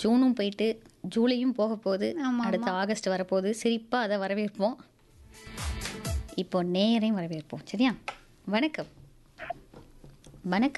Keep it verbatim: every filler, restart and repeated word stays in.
ஜூனும் போயிட்டு ஜூலையும் போக போகுது. ஆமா, அடுத்து ஆமா. ஆகஸ்ட் வரப்போகுது. சிரிப்பா அதை வரவேற்போம். இப்போ நேரையும் வரவேற்போம். சரியா? வணக்கம். வணக்கம்.